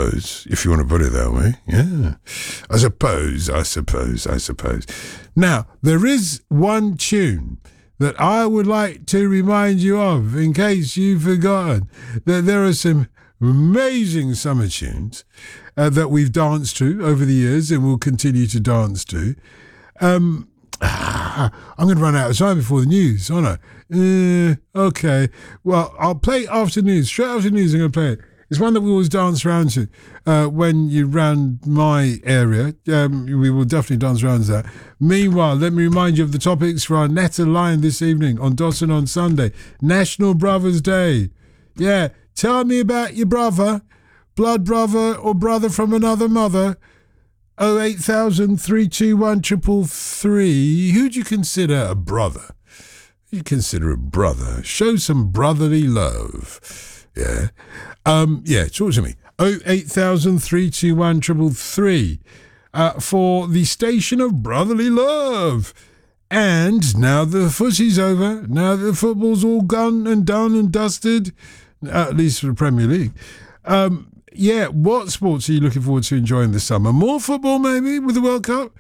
suppose, if you want to put it that way. Yeah. I suppose. Now, there is one tune that I would like to remind you of, in case you've forgotten, that there are some amazing summer tunes that we've danced to over the years and will continue to dance to. I'm going to run out of time before the news, aren't I? Okay. Well, I'll play it after news. Straight after news, I'm going to play it. It's one that we always dance around to when you round my area. We will definitely dance around to that. Meanwhile, let me remind you of the topics for our Netta line this evening on Dawson on Sunday. National Brothers Day. Yeah, tell me about your brother, blood brother or brother from another mother. 08000 321 333. Who do you consider a brother? Who do you consider a brother? Show some brotherly love. Yeah. Talk to me. 08000 321 333 for the station of brotherly love. And now the footy's over. Now the football's all gone and done and dusted, at least for the Premier League. What sports are you looking forward to enjoying this summer? More football, maybe, with the World Cup?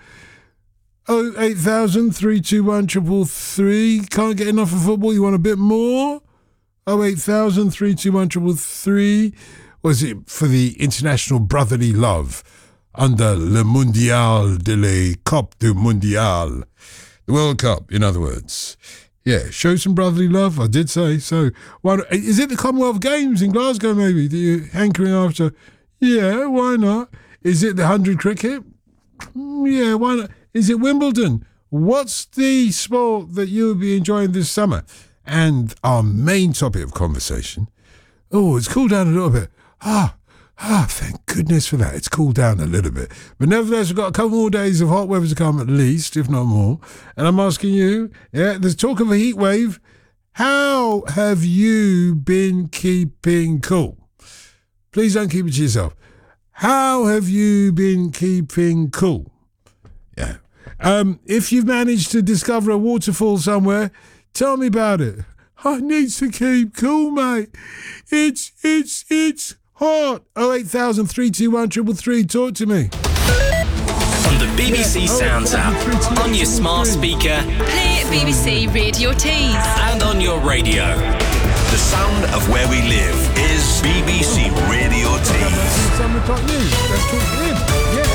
08000 321 333. Can't get enough of football? You want a bit more? 08000 321 333. Was it for the international brotherly love under Le Mondial de la Coupe du Mondial? The World Cup, in other words. Yeah, show some brotherly love, I did say. So, is it the Commonwealth Games in Glasgow, maybe, that you're hankering after? Yeah, why not? Is it the 100 cricket? Yeah, why not? Is it Wimbledon? What's the sport that you'll be enjoying this summer? And our main topic of conversation. Oh, it's cooled down a little bit. Thank goodness for that. It's cooled down a little bit. But nevertheless, we've got a couple more days of hot weather to come at least, if not more. And I'm asking you, there's talk of a heat wave. How have you been keeping cool? Please don't keep it to yourself. How have you been keeping cool? Yeah. If you've managed to discover a waterfall somewhere, tell me about it. I need to keep cool, mate. It's hot. 08000 321 333. Talk to me. On the BBC Sounds app, on your smart speaker, play BBC Radio Tees, and on your radio. The sound of where we live is BBC Radio Tees. 7 o'clock news. Let's talk to him. Yeah.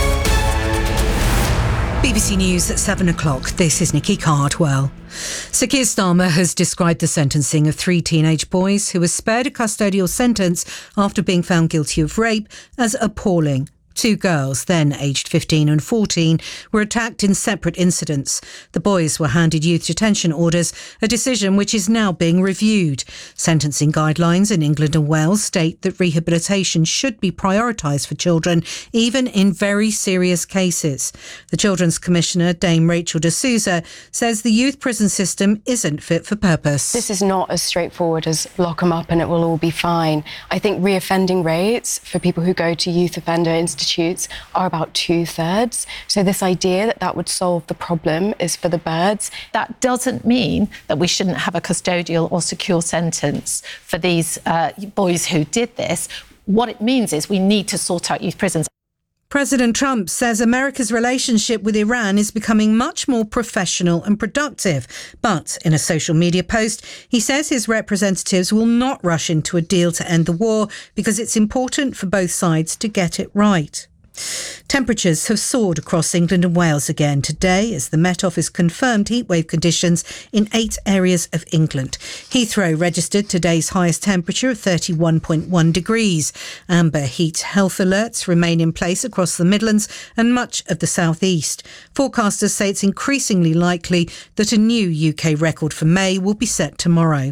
BBC News at 7 o'clock. This is Nikki Cardwell. Sir Keir Starmer has described the sentencing of 3 teenage boys who were spared a custodial sentence after being found guilty of rape as appalling. 2 girls, then aged 15 and 14, were attacked in separate incidents. The boys were handed youth detention orders, a decision which is now being reviewed. Sentencing guidelines in England and Wales state that rehabilitation should be prioritised for children, even in very serious cases. The Children's Commissioner, Dame Rachel de Souza, says the youth prison system isn't fit for purpose. This is not as straightforward as lock them up and it will all be fine. I think reoffending rates for people who go to youth offender institutions are about 2/3. So this idea that would solve the problem is for the birds. That doesn't mean that we shouldn't have a custodial or secure sentence for these boys who did this. What it means is we need to sort out youth prisons. President Trump says America's relationship with Iran is becoming much more professional and productive. But in a social media post, he says his representatives will not rush into a deal to end the war because it's important for both sides to get it right. Temperatures have soared across England and Wales again today as the Met Office confirmed heatwave conditions in 8 areas of England. Heathrow registered today's highest temperature of 31.1 degrees. Amber heat health alerts remain in place across the Midlands and much of the South East. Forecasters say it's increasingly likely that a new UK record for May will be set tomorrow.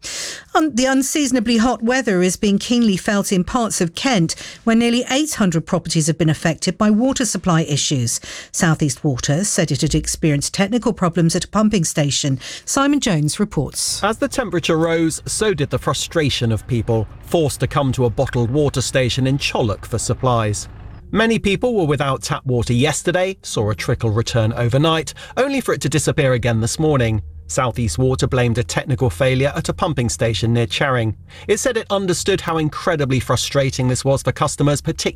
The unseasonably hot weather is being keenly felt in parts of Kent, where nearly 800 properties have been affected by water supply issues. South East Water said it had experienced technical problems at a pumping station. Simon Jones reports. As the temperature rose, so did the frustration of people forced to come to a bottled water station in Chollock for supplies. Many people were without tap water yesterday, saw a trickle return overnight, only for it to disappear again this morning. South East Water blamed a technical failure at a pumping station near Charing. It said it understood how incredibly frustrating this was for customers, particularly